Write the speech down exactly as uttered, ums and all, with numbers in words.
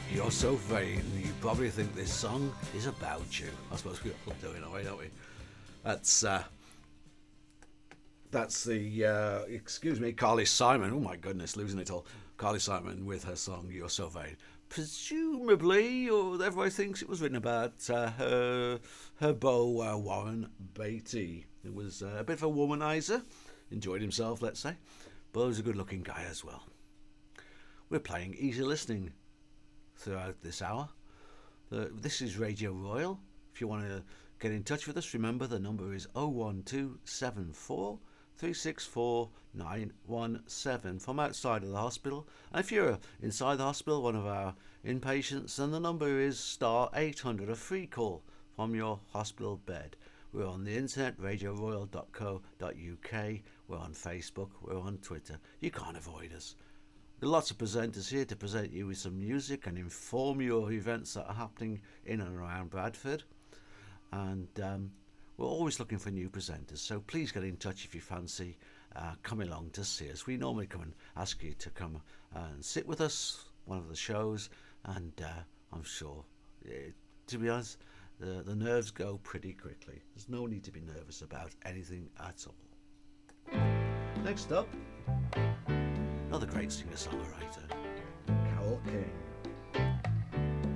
You're so vain, you probably think this song is about you. I suppose we all do in a way, don't we? That's uh, that's the uh, excuse me, Carly Simon. Oh my goodness, losing it all. Carly Simon with her song "You're So Vain." Presumably, or everybody thinks it was written about uh, her her beau uh, Warren Beatty. It was uh, a bit of a womanizer. Enjoyed himself, let's say, but he was a good-looking guy as well. We're playing easy listening throughout this hour. The, this is Radio Royal. If you want to get in touch with us, remember the number is oh one two seven four, three six four, nine one seven from outside of the hospital. And if you're inside the hospital, one of our inpatients, then the number is star eight hundred, a free call from your hospital bed. We're on the internet, radio royal dot co dot uk. We're on Facebook. We're on Twitter. You can't avoid us. There are lots of presenters here to present you with some music and inform you of events that are happening in and around Bradford. And um, we're always looking for new presenters, so please get in touch if you fancy uh, coming along to see us. We normally come and ask you to come and sit with us, one of the shows, and uh, I'm sure, eh, to be honest, the, the nerves go pretty quickly. There's no need to be nervous about anything at all. Next up, another great singer-songwriter, Carole King.